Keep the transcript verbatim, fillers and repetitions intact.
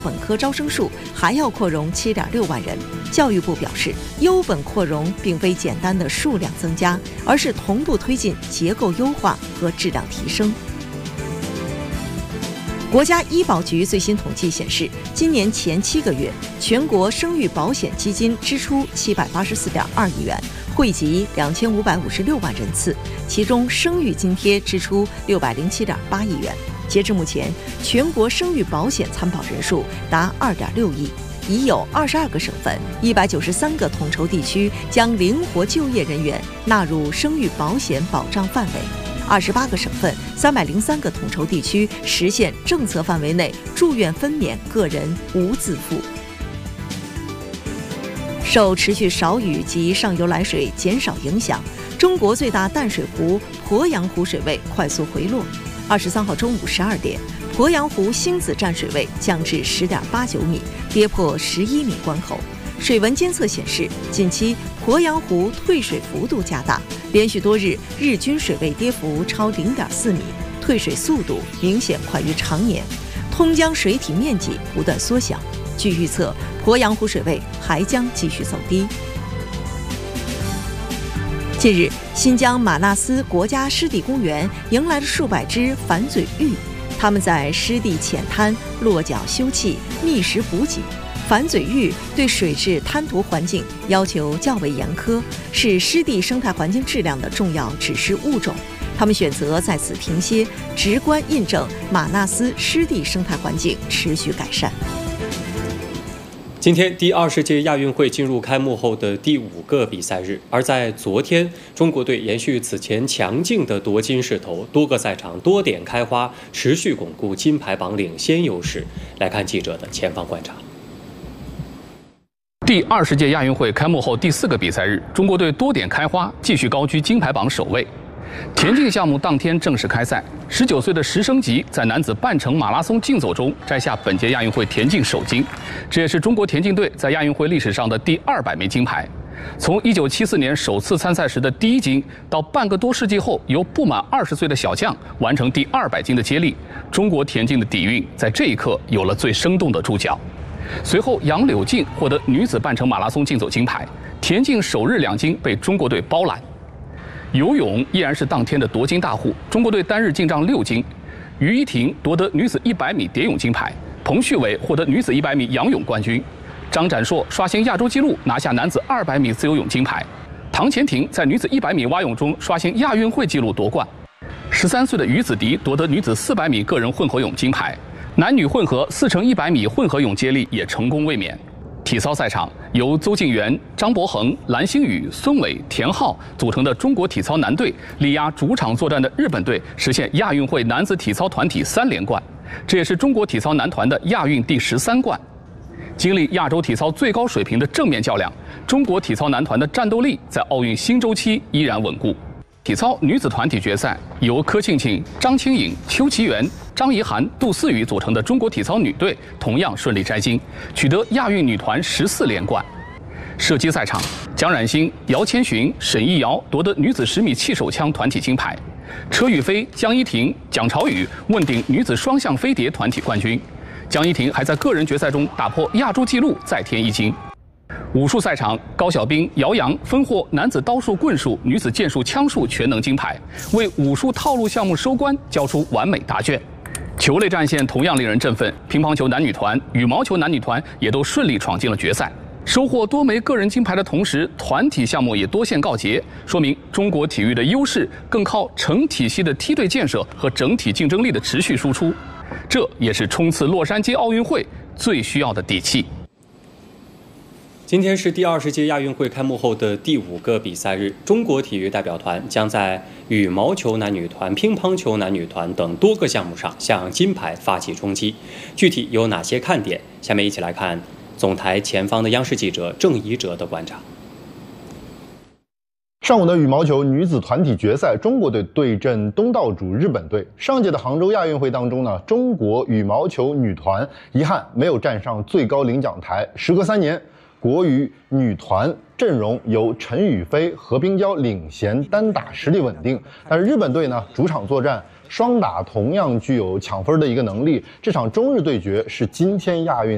本科招生数还要扩容 七点六万人。教育部表示，优本扩容并非简单的数量增加，而是同步推进结构优化和质量提升。国家医保局最新统计显示，今年前七个月，全国生育保险基金支出七百八十四点二亿元，惠及两千五百五十六万人次，其中生育津贴支出六百零七点八亿元。截至目前，全国生育保险参保人数达二点六亿，已有二十二个省份、一百九十三个统筹地区将灵活就业人员纳入生育保险保障范围。二十八个省份、三百零三个统筹地区实现政策范围内住院分娩个人无自付。受持续少雨及上游来水减少影响，中国最大淡水湖鄱阳湖水位快速回落。二十三号中午十二点，鄱阳湖星子站水位降至十点八九米，跌破十一米关口。水文监测显示，近期鄱阳湖退水幅度加大，连续多日日均水位跌幅超零点四米，退水速度明显快于常年，通江水体面积不断缩小。据预测，鄱阳湖水位还将继续走低。近日，新疆玛纳斯国家湿地公园迎来了数百只反嘴鹬，它们在湿地浅滩落脚休憩、觅食补给。反嘴鹬对水质滩涂环境要求较为严苛，是湿地生态环境质量的重要指示物种。它们选择在此停歇，直观印证玛纳斯湿地生态环境持续改善。 今天，第二十届亚运会进入开幕后的第五个比赛日，而在昨天，中国队延续此前强劲的夺金势头，多个赛场多点开花，持续巩固金牌榜领先优势。来看记者的前方观察。 第二十届亚运会开幕后第四个比赛日，中国队多点开花，继续高居金牌榜首位。田径项目当天正式开赛，十九岁的石生吉在男子半程马拉松竞走中摘下本届亚运会田径首金，这也是中国田径队在亚运会历史上的第二百枚金牌。从一九七四年首次参赛时的第一金，到半个多世纪后由不满二十岁的小将完成第二百金的接力，中国田径的底蕴在这一刻有了最生动的注脚。随后，杨柳静获得女子半程马拉松竞走金牌，田径首日两金被中国队包揽。游泳依然是当天的夺金大户，中国队单日进账六金。于依婷夺得女子一百米蝶泳金牌，彭旭伟获得女子一百米仰泳冠军，张展硕刷新亚洲纪录拿下男子二百米自由泳金牌，唐钱婷在女子一百米蛙泳中刷新亚运会纪录夺冠。十三岁的于子迪夺得女子四百米个人混合泳金牌，男女混合四乘一百米混合泳接力也成功卫冕。体操赛场由邹敬源、张博恒、蓝星宇、孙伟、田浩组成的中国体操男队力压主场作战的日本队，实现亚运会男子体操团体三连冠，这也是中国体操男团的亚运第十三冠。经历亚洲体操最高水平的正面较量，中国体操男团的战斗力在奥运新周期依然稳固。体操女子团体决赛由柯庆庆、张清颖、邱其元、张怡涵、杜思雨组成的中国体操女队同样顺利摘金，取得亚运女团十四连冠。射击赛场，蒋冉星、姚千寻、沈艺瑶夺得女子十米气手枪团体金牌，车宇飞、江一婷、蒋朝宇问鼎女子双向飞碟团体冠军。江一婷还在个人决赛中打破亚洲纪录，再添一金。武术赛场，高晓彬、姚洋分获男子刀术、棍术、女子剑术、枪术全能金牌，为武术套路项目收官交出完美答卷。球类战线同样令人振奋，乒乓球男女团、羽毛球男女团也都顺利闯进了决赛。收获多枚个人金牌的同时，团体项目也多线告捷，说明中国体育的优势更靠成体系的梯队建设和整体竞争力的持续输出，这也是冲刺洛杉矶奥运会最需要的底气。 今天是第二十届亚运会开幕后的第五个比赛日，中国体育代表团将在羽毛球男女团、乒乓球男女团等多个项目上向金牌发起冲击。具体有哪些看点？下面一起来看总台前方的央视记者郑怡哲的观察。 上午的羽毛球女子团体决赛，中国队对阵东道主日本队。上届的杭州亚运会当中呢，中国羽毛球女团遗憾没有站上最高领奖台。时隔三年，国羽女团阵容由陈雨菲、何冰娇领衔单打实力稳定，但是日本队呢主场作战，双打同样具有抢分的一个能力。这场中日对决是今天亚运